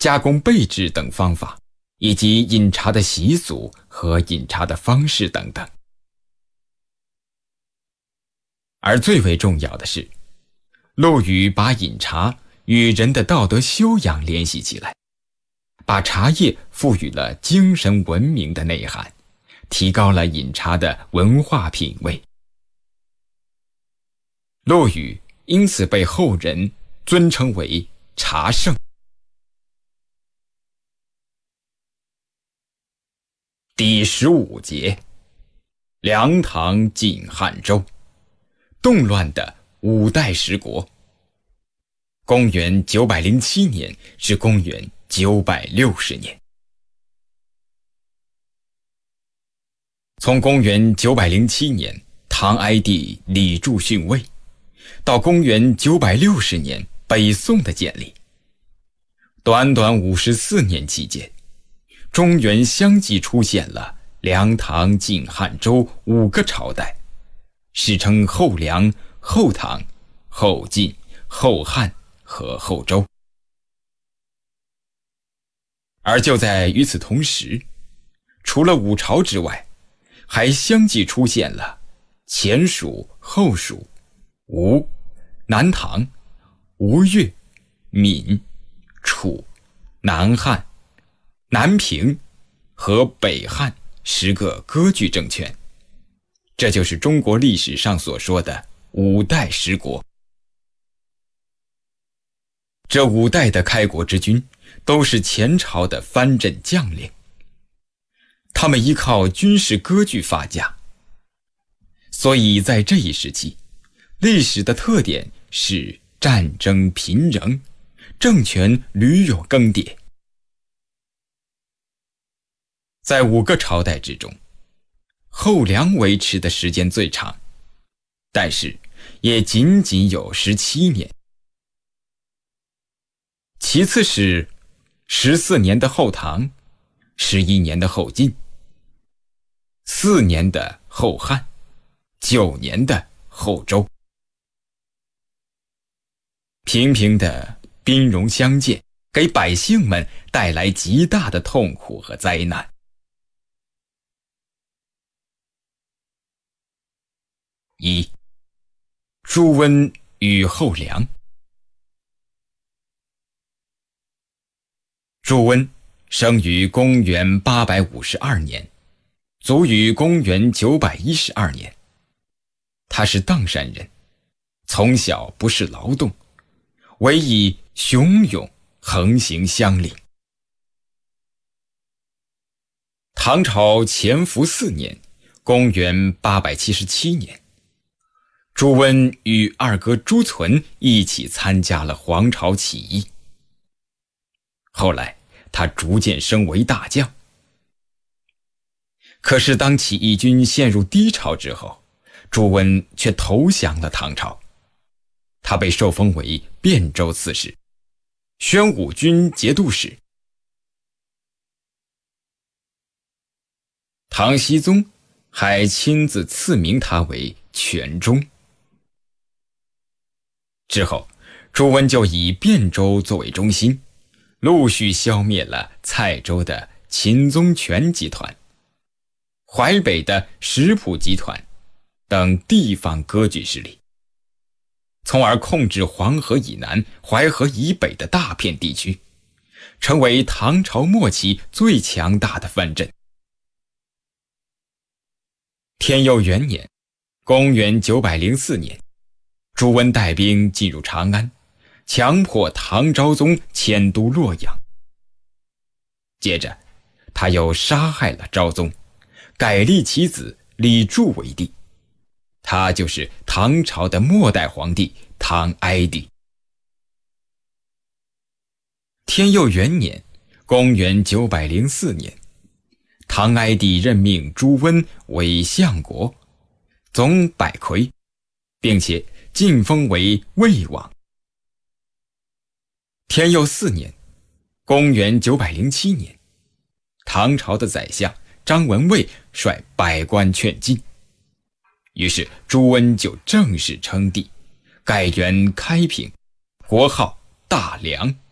加工备制等方法，以及饮茶的习俗和饮茶的方式等等。而最为重要的是，陆羽把饮茶与人的道德修养联系起来，把茶叶赋予了精神文明的内涵，提高了饮茶的文化品味。陆羽因此被后人尊称为茶圣。第15节，梁唐晋汉周，动乱的五代十国。公元907年至公元960年。从公元907年唐哀帝李柱逊位，到公元960年北宋的建立，短短54年期间，中原相继出现了梁唐晋汉周5个朝代，史称后梁、后唐、后晋、后汉和后周。而就在与此同时，除了五朝之外，还相继出现了前蜀、后蜀、吴、南唐、吴越、闽、楚、南汉、南平和北汉10个割据政权。这就是中国历史上所说的五代十国。这5代的开国之君都是前朝的藩镇将领，他们依靠军事割据发家，所以在这一时期，历史的特点是战争频仍，政权屡有更迭。在5个朝代之中，后梁维持的时间最长，但是也仅仅有17年。其次是14年的后唐，11年的后晋，4年的后汉，9年的后周。频频的兵戎相见，给百姓们带来极大的痛苦和灾难。1. 朱温与后梁。朱温生于公元852年，卒于公元912年。他是砀山人，从小不识劳动，唯以雄勇横行乡里。唐朝乾伏4年，公元877年，朱温与二哥朱存一起参加了黄巢起义。后来他逐渐升为大将。可是当起义军陷入低潮之后，朱温却投降了唐朝。他被受封为汴州刺史，宣武军节度使。唐僖宗还亲自赐名他为全忠。之后，朱温就以汴州作为中心，陆续消灭了蔡州的秦宗权集团、淮北的石浦集团等地方割据势力，从而控制黄河以南、淮河以北的大片地区，成为唐朝末期最强大的藩镇。天佑元年，公元904年，朱温带兵进入长安，强迫唐昭宗迁都洛阳。接着他又杀害了昭宗，改立其子李柱为帝，他就是唐朝的末代皇帝唐哀帝。天佑元年，公元904年，唐哀帝任命朱温为相国，总百魁，并且晋封为魏王。天佑4年，公元907年，唐朝的宰相张文蔚率百官劝进，于是朱温就正式称帝，改元开平，国号大梁。